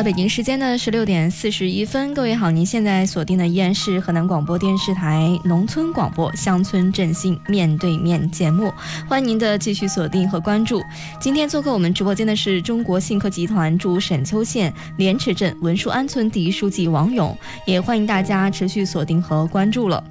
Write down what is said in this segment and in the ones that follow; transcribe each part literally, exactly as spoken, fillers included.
而北京时间的十六点四十一分，各位好，您现在锁定的依然是河南广播电视台农村广播乡村振兴面对面节目，欢迎您的继续锁定和关注。今天做客我们直播间的是中国信科集团驻沈丘县莲池镇文树安村第一书记王勇，也欢迎大家持续锁定和关注了。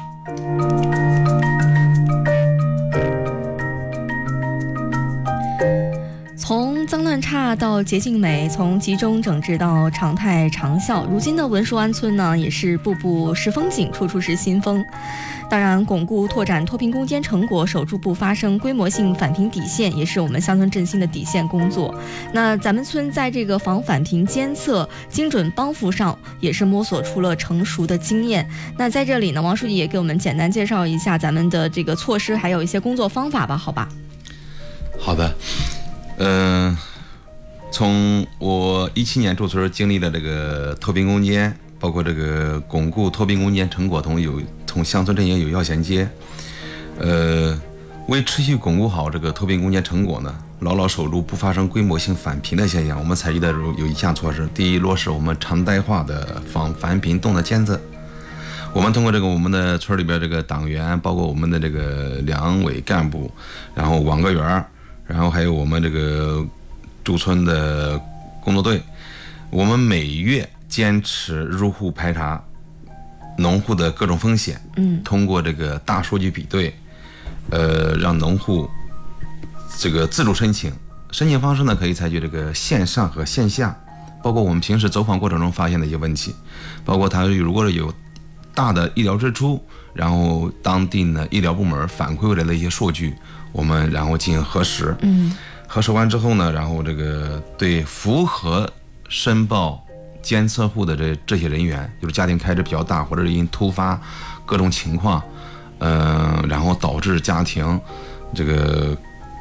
从脏乱差到洁净美，从集中整治到常态长效，如今的文树安村呢，也是步步是风景，处处是新风。当然，巩固拓展脱贫攻坚成果，守住不发生规模性返贫底线，也是我们乡村振兴的底线工作。那咱们村在这个防返贫监测、精准帮扶上，也是摸索出了成熟的经验。那在这里呢，王书记也给我们简单介绍一下咱们的这个措施，还有一些工作方法吧，好吧？ 好的。嗯、呃，从我一七年驻村经历了这个脱贫攻坚，包括这个巩固脱贫攻坚成果同有同乡村振兴有效衔接。呃，为持续巩固好这个脱贫攻坚成果呢，牢牢守住不发生规模性返贫的现象，我们采取的有以下措施：第一，落实我们常态化的防返贫动态监测。我们通过这个我们的村里边这个党员，包括我们的这个两委干部，然后网格员。然后还有我们这个驻村的工作队，我们每月坚持入户排查农户的各种风险，嗯，通过这个大数据比对，呃，让农户这个自主申请，申请方式呢可以采取这个线上和线下，包括我们平时走访过程中发现的一些问题，包括他如果有大的医疗支出，然后当地呢医疗部门反馈回来的一些数据。我们然后进行核实，嗯，核实完之后呢，然后这个对符合申报监测户的这这些人员，就是家庭开支比较大，或者是因突发各种情况，嗯、呃，然后导致家庭这个，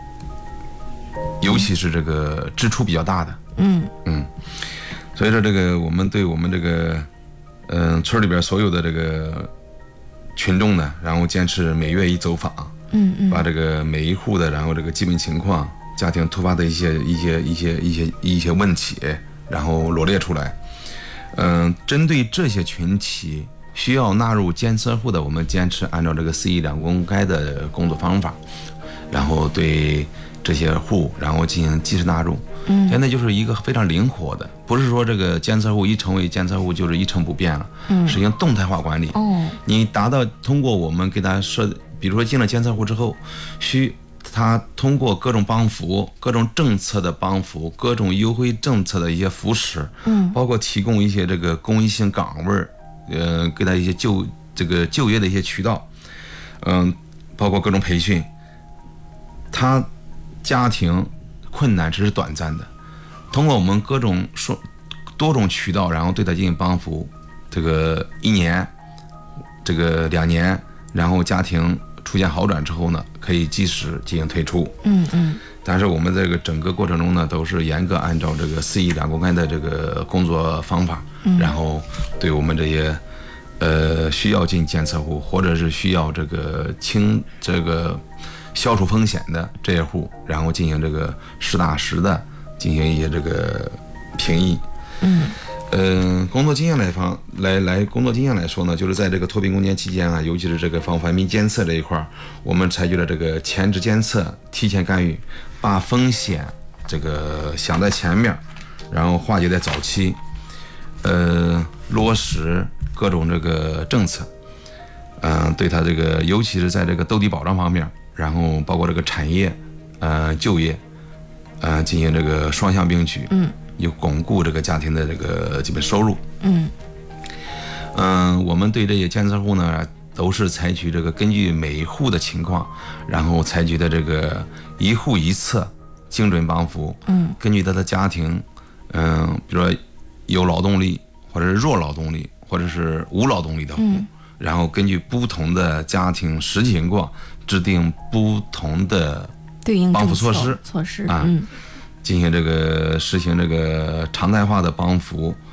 尤其是这个支出比较大的，嗯嗯，所以说这个我们对我们这个，嗯、呃，村里边所有的这个群众呢，然后坚持每月一走访。嗯嗯，把这个每一户的，然后这个基本情况、家庭突发的一些一些一些一些一些问题，然后罗列出来。嗯、呃，针对这些群体需要纳入监测户的，我们坚持按照这个四一两公开的工作方法，然后对这些户，然后进行及时纳入。嗯，现在就是一个非常灵活的，不是说这个监测户一成为监测户就是一成不变了，嗯，实行动态化管理。哦，你达到通过我们给他设。比如说进了监测户之后，需他通过各种帮扶、各种政策的帮扶、各种优惠政策的一些扶持，嗯，包括提供一些这个公益性岗位，呃，给他一些就这个就业的一些渠道，嗯，包括各种培训。他家庭困难只是短暂的，通过我们各种说多种渠道，然后对他进行帮扶，这个一年，这个两年，然后家庭。出现好转之后呢，可以及时进行退出。嗯嗯。但是我们这个整个过程中呢，都是严格按照这个四一两公开的这个工作方法，嗯、然后对我们这些呃需要进监测户或者是需要这个清这个消除风险的这些户，然后进行这个实打实的进行一些这个评议。嗯。嗯、呃，工作经验来方来来工作经验来说呢，就是在这个脱贫攻坚期间啊，尤其是这个防返贫监测这一块，我们采取了这个前置监测、提前干预，把风险这个想在前面，然后化解在早期，呃，落实各种这个政策，嗯、呃，对它这个尤其是在这个兜底保障方面，然后包括这个产业、呃就业，呃进行这个双向并举，嗯。有巩固这个家庭的这个基本收入。嗯，嗯、呃，我们对这些监测户呢，都是采取这个根据每一户的情况，然后采取的这个一户一策精准帮扶。嗯，根据他的家庭，嗯、呃，比如说有劳动力，或者是弱劳动力，或者是无劳动力的户，嗯、然后根据不同的家庭实际情况，制定不同的对应帮扶措施措施啊。嗯，进行这个实行这个常态化的帮扶，